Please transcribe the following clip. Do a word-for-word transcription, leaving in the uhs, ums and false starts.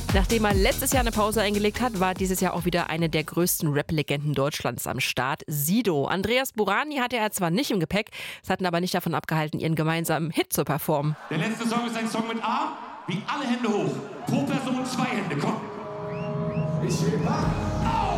Nachdem er letztes Jahr eine Pause eingelegt hat, war dieses Jahr auch wieder eine der größten Rap-Legenden Deutschlands am Start, Sido. Andreas Burani hatte er zwar nicht im Gepäck, es hat ihn aber nicht davon abgehalten, ihren gemeinsamen Hit zu performen. Der letzte Song ist ein Song mit A, wie alle Hände hoch. Pro Person zwei Hände, komm. Ich heb ab.